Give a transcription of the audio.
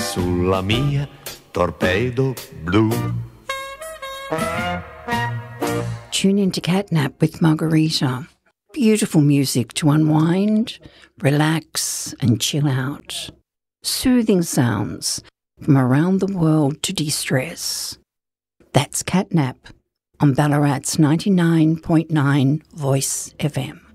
sulla mia torpedo blu. Tune into Catnap with Margarita. Beautiful music to unwind, relax and chill out. Soothing sounds from around the world to de-stress. That's Catnap on Ballarat's 99.9 Voice FM.